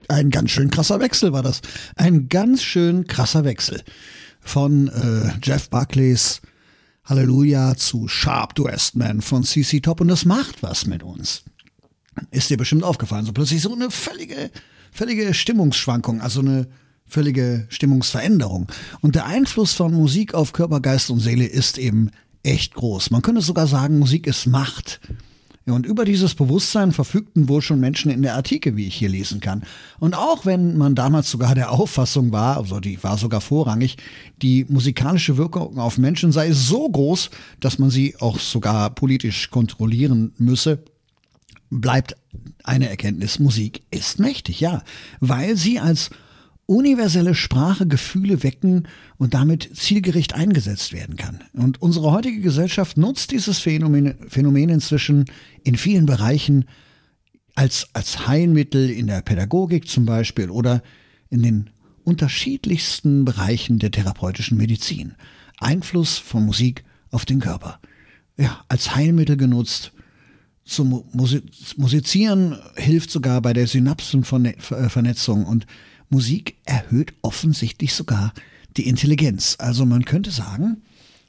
Ein ganz schön krasser Wechsel war das. Ein ganz schön krasser Wechsel. Von Jeff Buckleys Halleluja zu Sharp Du Westman von CC Top. Und das macht was mit uns. Ist dir bestimmt aufgefallen. So plötzlich so eine völlige Stimmungsschwankung, also eine völlige Stimmungsveränderung. Und der Einfluss von Musik auf Körper, Geist und Seele ist eben echt groß. Man könnte sogar sagen, Musik ist Macht. Ja, und über dieses Bewusstsein verfügten wohl schon Menschen in der Antike, wie ich hier lesen kann. Und auch wenn man damals sogar der Auffassung war, also die war sogar vorrangig, die musikalische Wirkung auf Menschen sei so groß, dass man sie auch sogar politisch kontrollieren müsse, bleibt eine Erkenntnis: Musik ist mächtig, ja, weil sie als universelle Sprache Gefühle wecken und damit zielgericht eingesetzt werden kann. Und unsere heutige Gesellschaft nutzt dieses Phänomen inzwischen in vielen Bereichen als Heilmittel in der Pädagogik zum Beispiel oder in den unterschiedlichsten Bereichen der therapeutischen Medizin. Einfluss von Musik auf den Körper. Ja, als Heilmittel genutzt. Zum Musizieren hilft sogar bei der Synapsenvernetzung und Musik erhöht offensichtlich sogar die Intelligenz. Also man könnte sagen,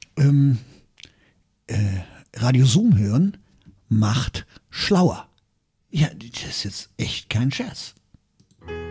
Radio Zoom hören macht schlauer. Ja, das ist jetzt echt kein Scherz.